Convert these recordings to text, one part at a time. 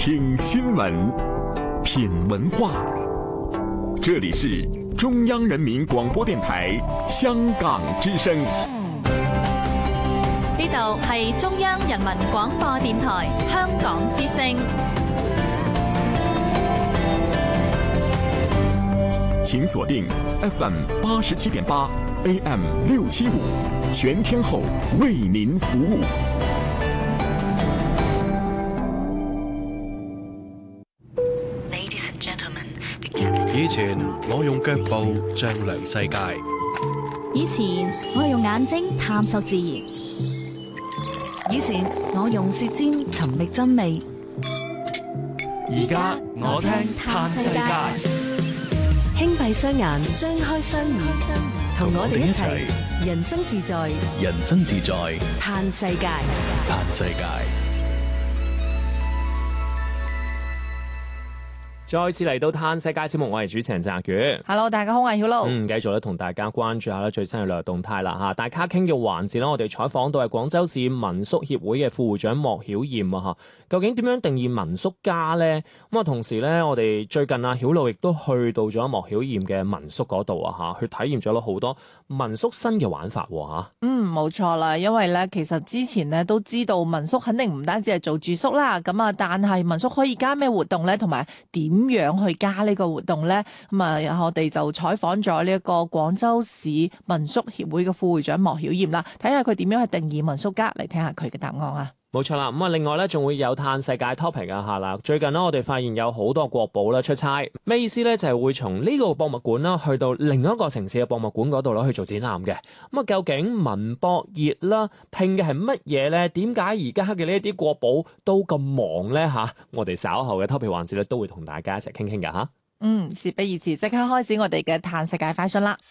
听新闻，品文化。这里是中央人民广播電台香港之聲。 呢度係中央人民廣播電台香港之聲。 請鎖定 FM 87.8 AM 675，全天候為您服務。 以前我用腳步丈量世界， 以前我用眼睛探索自然， 以前我用舌尖尋覓真味， 而家我聽嘆世界。 輕閉雙眼，張開雙耳，同我哋一齊人生自在， 人生自在， 嘆世界， 嘆世界。 再次嚟到嘆世界節目，我係主持人澤宇。 Hello， 大家好，我係曉露。 繼續咧同大家關注下咧最新嘅旅遊動態啦嚇。大咖傾嘅環節咧，我哋採訪到係廣州市民宿協會嘅副會長莫曉艷啊嚇。究竟點樣定義民宿家咧？咁啊，同時咧，我哋最近啊曉露亦都去到咗莫曉艷嘅民宿嗰度啊嚇，去體驗咗好多民宿新嘅玩法嚇。 冇錯啦，因為咧其實之前咧都知道民宿肯定唔單止係做住宿啦，咁啊，但係民宿可以加咩活動咧，同埋點樣去加呢個活動咧？咁啊，我哋就採訪咗呢一個廣州市民宿協會嘅副會長莫曉艷啦，睇下佢點樣去定義民宿家，嚟聽下佢嘅答案啊！ 冇錯啦，咁啊，另外咧仲會有嘆世界 topic 啊嚇啦。最近呢，我哋發現有好多國寶啦出差，咩意思咧？就係會從呢個博物館啦，去到另一個城市嘅博物館嗰度啦去做展覽嘅。咁啊，究竟文博熱啦，拼嘅係乜嘢咧？點解而家嘅呢一啲國寶都咁忙咧嚇？我哋稍後嘅 topic 環節咧都會同大家一齊傾傾㗎嚇。 事不宜遲，即刻開始我哋嘅嘆世界快訊啦！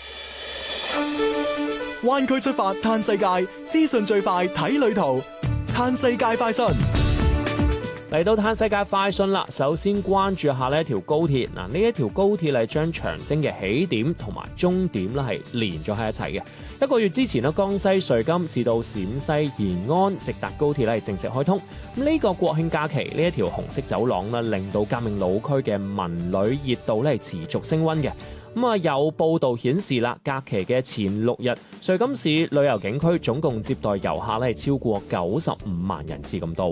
灣區出發嘆世界，資訊最快睇旅途。嘆世界快訊嚟到嘆世界快訊啦，首先關注下呢一條高鐵。嗱，呢一條高鐵係將長征嘅起點同埋終點咧係連咗喺一齊嘅。一個月之前咧，江西瑞金至到陝西延安直達高鐵咧係正式開通。呢個國慶假期呢一條紅色走廊咧，令到革命老區嘅文旅熱度咧係持續升溫嘅。有報道顯示啦，假期嘅前6日，瑞金市旅遊景區總共接待遊客咧係超過95萬人次咁多。